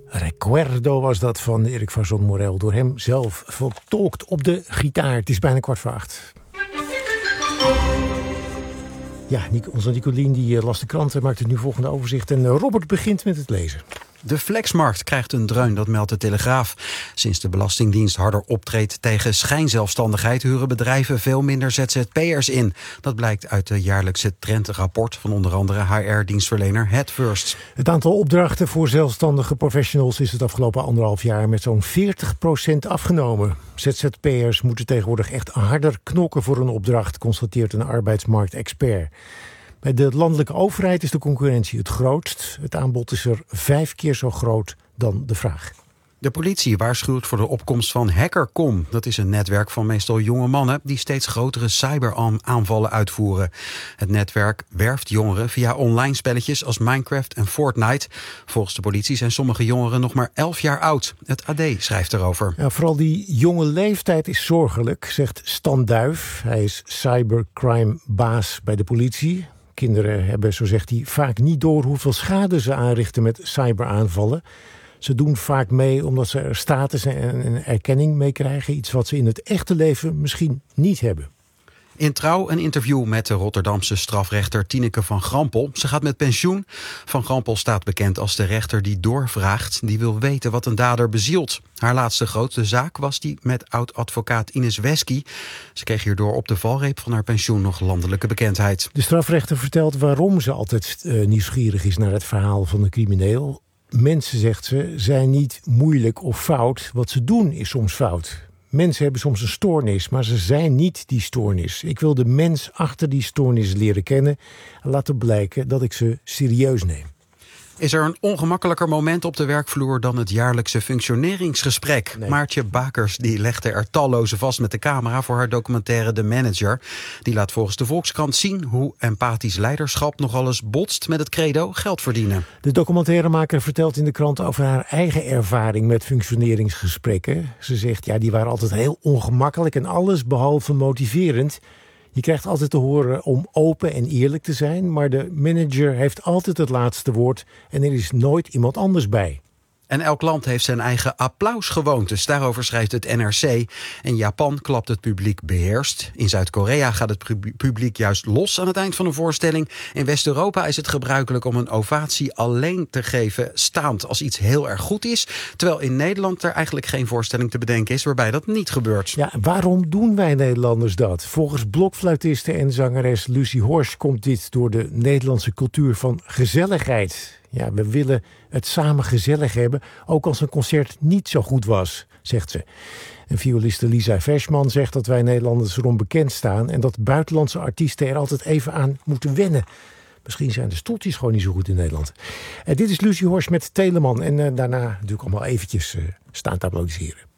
Recuerdo was dat van Erik van Zon-Morel. Door hem zelf vertolkt op de gitaar. Het is bijna 7:15. Ja, onze Nicolien die las de kranten, maakt het nu volgende overzicht. En Robert begint met het lezen. De flexmarkt krijgt een dreun, dat meldt de Telegraaf. Sinds de Belastingdienst harder optreedt tegen schijnzelfstandigheid... huren bedrijven veel minder ZZP'ers in. Dat blijkt uit de jaarlijkse trendrapport van onder andere HR-dienstverlener Headfirst. Het aantal opdrachten voor zelfstandige professionals is het afgelopen 1,5 jaar met zo'n 40% afgenomen. ZZP'ers moeten tegenwoordig echt harder knokken voor een opdracht, constateert een arbeidsmarktexpert. Bij de landelijke overheid is de concurrentie het grootst. Het aanbod is er 5 keer zo groot dan de vraag. De politie waarschuwt voor de opkomst van Hackercom. Dat is een netwerk van meestal jonge mannen die steeds grotere cyberaanvallen uitvoeren. Het netwerk werft jongeren via online spelletjes als Minecraft en Fortnite. Volgens de politie zijn sommige jongeren nog maar 11 jaar oud. Het AD schrijft erover. Ja, vooral die jonge leeftijd is zorgelijk, zegt Stan Duif. Hij is cybercrime-baas bij de politie. Kinderen hebben, zo zegt hij, vaak niet door hoeveel schade ze aanrichten met cyberaanvallen. Ze doen vaak mee omdat ze er status en erkenning mee krijgen. Iets wat ze in het echte leven misschien niet hebben. In Trouw een interview met de Rotterdamse strafrechter Tineke van Grampel. Ze gaat met pensioen. Van Grampel staat bekend als de rechter die doorvraagt. Die wil weten wat een dader bezielt. Haar laatste grote zaak was die met oud-advocaat Ines Wesky. Ze kreeg hierdoor op de valreep van haar pensioen nog landelijke bekendheid. De strafrechter vertelt waarom ze altijd nieuwsgierig is naar het verhaal van de crimineel. Mensen, zegt ze, zijn niet moeilijk of fout. Wat ze doen is soms fout. Mensen hebben soms een stoornis, maar ze zijn niet die stoornis. Ik wil de mens achter die stoornis leren kennen en laten blijken dat ik ze serieus neem. Is er een ongemakkelijker moment op de werkvloer dan het jaarlijkse functioneringsgesprek? Nee. Maartje Bakers die legde er talloze vast met de camera voor haar documentaire De Manager. Die laat volgens de Volkskrant zien hoe empathisch leiderschap nogal eens botst met het credo geld verdienen. De documentairemaker vertelt in de krant over haar eigen ervaring met functioneringsgesprekken. Ze zegt, ja, die waren altijd heel ongemakkelijk en alles behalve motiverend. Je krijgt altijd te horen om open en eerlijk te zijn, maar de manager heeft altijd het laatste woord en er is nooit iemand anders bij. En elk land heeft zijn eigen applausgewoontes. Daarover schrijft het NRC. In Japan klapt het publiek beheerst. In Zuid-Korea gaat het publiek juist los aan het eind van een voorstelling. In West-Europa is het gebruikelijk om een ovatie alleen te geven staand als iets heel erg goed is. Terwijl in Nederland er eigenlijk geen voorstelling te bedenken is waarbij dat niet gebeurt. Ja, waarom doen wij Nederlanders dat? Volgens blokfluitiste en zangeres Lucie Horsch komt dit door de Nederlandse cultuur van gezelligheid. Ja, we willen het samen gezellig hebben, ook als een concert niet zo goed was, zegt ze. En violiste Lisa Versman zegt dat wij Nederlanders erom bekend staan en dat buitenlandse artiesten er altijd even aan moeten wennen. Misschien zijn de stoeltjes gewoon niet zo goed in Nederland. Dit is Lucie Horsch met Teleman en daarna natuurlijk allemaal eventjes staan te applaudisseren.